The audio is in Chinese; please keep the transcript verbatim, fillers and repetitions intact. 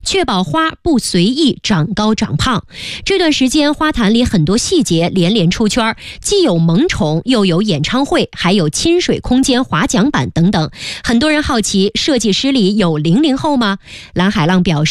确保花不随意长高长胖。这段时间花坛里很多细节连连出圈，既有萌宠，又有演唱会，还有亲水空间划桨板等等。很多人好奇，设计师里有零零后吗？蓝海浪表示